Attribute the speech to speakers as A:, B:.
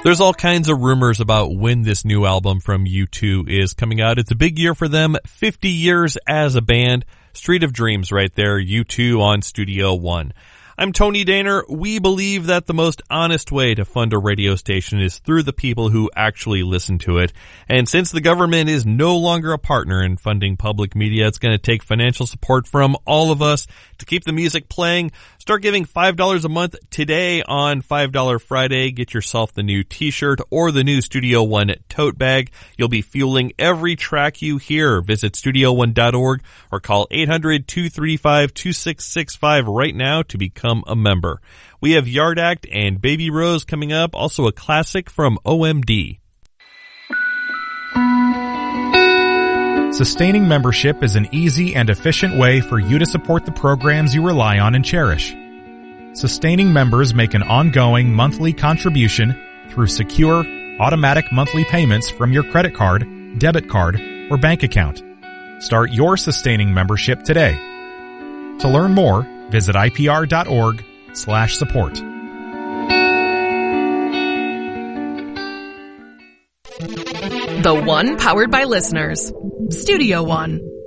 A: There's all kinds of rumors about when this new album from U2 is coming out. It's a big year for them, 50 years as a band. Street of Dreams right there, U2 on Studio One. I'm Tony Daner. We believe that the most honest way to fund a radio station is through the people who actually listen to it. And since the government is no longer a partner in funding public media, it's going to take financial support from all of us to keep the music playing. Start giving $5 a month today on $5 Friday. Get yourself the new t-shirt or the new Studio One tote bag. You'll be fueling every track you hear. Visit StudioOne.org or call 800-235-2665 right now to become a member. We have Yard Act and Baby Rose coming up, also a classic from OMD.
B: Sustaining membership is an easy and efficient way for you to support the programs you rely on and cherish. Sustaining members make an ongoing monthly contribution through secure, automatic monthly payments from your credit card, debit card, or bank account. Start your sustaining membership today. To learn more, visit ipr.org/support.
C: The One powered by listeners. Studio One.